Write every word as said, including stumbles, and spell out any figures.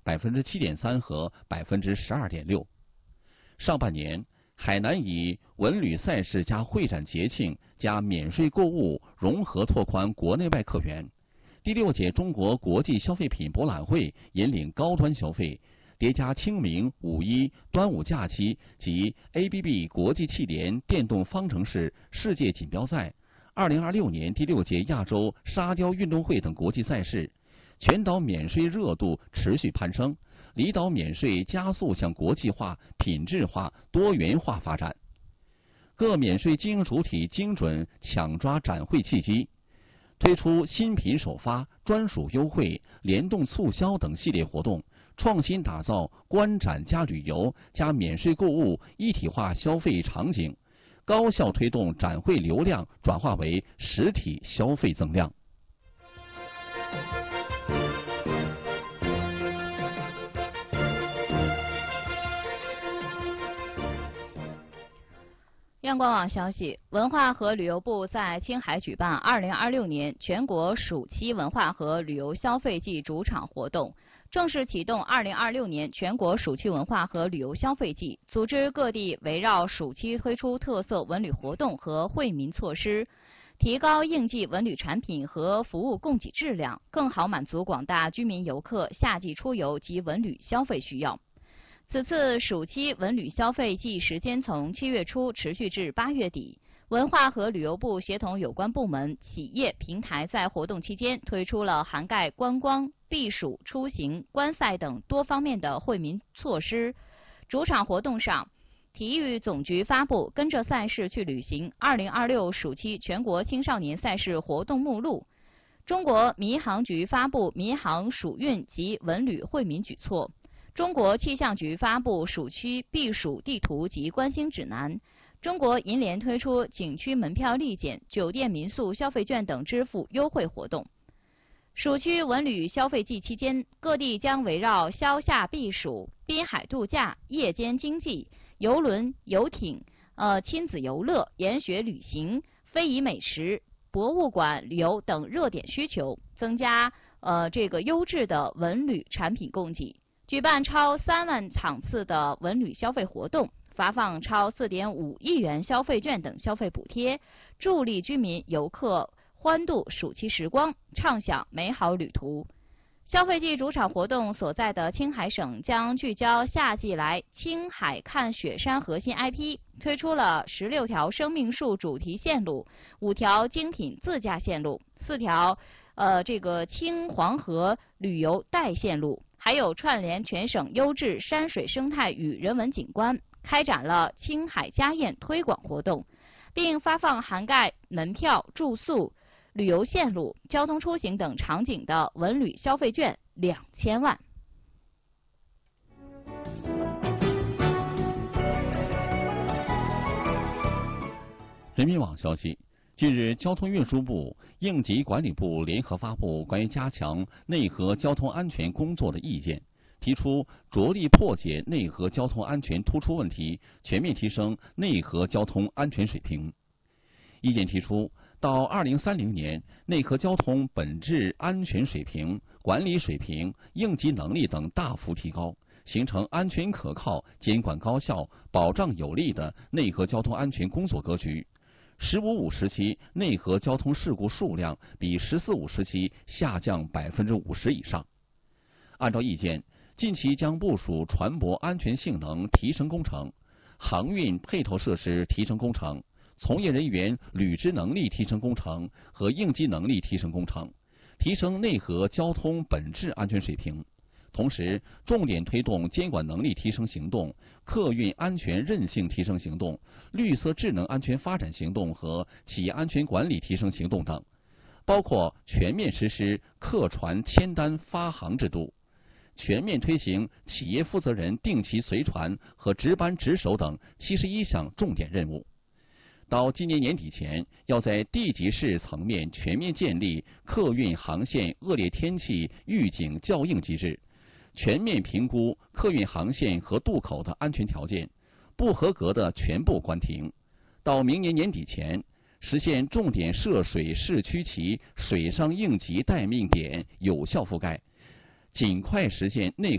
百分之七点三和百分之十二点六。上半年，海南以文旅赛事加会展节庆加免税购物融合拓宽国内外客源。第六届中国国际消费品博览会引领高端消费，叠加清明、五一、端午假期及 A B B 国际汽联电动方程式世界锦标赛、二零二六年第六届亚洲沙雕运动会等国际赛事，全岛免税热度持续攀升，离岛免税加速向国际化、品质化、多元化发展。各免税经营主体精准抢抓展会契机，推出新品首发、专属优惠、联动促销等系列活动，创新打造观展加旅游加免税购物一体化消费场景，高效推动展会流量转化为实体消费增量。 央广网消息，文化和旅游部在青海举办二零二六年全国暑期文化和旅游消费季主场活动，正式启动二零二六年全国暑期文化和旅游消费季，组织各地围绕暑期推出特色文旅活动和惠民措施，提高应季文旅产品和服务供给质量，更好满足广大居民游客夏季出游及文旅消费需要。此次暑期文旅消费季时间从七月初持续至八月底，文化和旅游部协同有关部门、企业、平台在活动期间推出了涵盖观光、避暑、出行、观赛等多方面的惠民措施。主场活动上，体育总局发布《跟着赛事去旅行》二零二六暑期全国青少年赛事活动目录，中国民航局发布民航暑运及文旅惠民举措。中国气象局发布暑期避暑地图及观星指南，中国银联推出景区门票立减、酒店民宿消费券等支付优惠活动。暑期文旅消费季期间，各地将围绕消夏避暑、滨海度假、夜间经济、邮轮、游艇、呃亲子游乐、研学旅行、非遗美食、博物馆旅游等热点需求，增加呃这个优质的文旅产品供给。举办超三万场次的文旅消费活动，发放超四点五亿元消费券等消费补贴，助力居民游客欢度暑期时光，畅享美好旅途。消费季主场活动所在的青海省将聚焦夏季来青海看雪山核心 I P， 推出了十六条生命树主题线路、五条精品自驾线路、四条呃这个青黄河旅游带线路。还有串联全省优质山水生态与人文景观，开展了青海家宴推广活动，并发放涵盖门票、住宿、旅游线路、交通出行等场景的文旅消费券两千万。 人民网消息，近日，交通运输部、应急管理部联合发布关于加强内河交通安全工作的意见，提出着力破解内河交通安全突出问题，全面提升内河交通安全水平。意见提出，到二零三零年，内河交通本质安全水平、管理水平、应急能力等大幅提高，形成安全可靠、监管高效、保障有力的内河交通安全工作格局。十五五时期内河交通事故数量比十四五时期下降百分之五十以上。按照意见，近期将部署船舶安全性能提升工程、航运配套设施提升工程、从业人员履职能力提升工程和应急能力提升工程，提升内河交通本质安全水平。同时，重点推动监管能力提升行动、客运安全韧性提升行动、绿色智能安全发展行动和企业安全管理提升行动等，包括全面实施客船签单发航制度，全面推行企业负责人定期随船和值班值守等七十一项重点任务。到今年年底前，要在地级市层面全面建立客运航线恶劣天气预警校应机制，全面评估客运航线和渡口的安全条件，不合格的全部关停。到明年年底前，实现重点涉水市区其水上应急待命点有效覆盖，尽快实现内